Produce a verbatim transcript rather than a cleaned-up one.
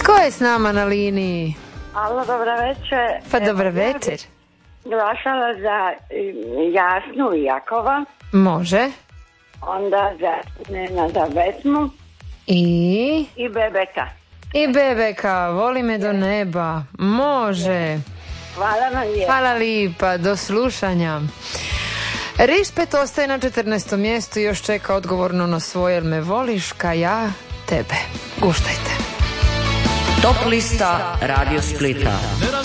Ko je s nama na liniji? Alo, dobra večer. Pa dobra večer. Ja glasala za Jasnu i Jakova. Može. Onda za Nenada Betmu. I? I Bebeka. I Bebeka, voli me do neba. Može. Hvala vam lijepa. Hvala lipa, do slušanja. Rišpet ostaje na četrnaestom mjestu i još čeka odgovorno na svoje Jel me voliš ka ja tebe. Guštajte. Top lista Radio Splita.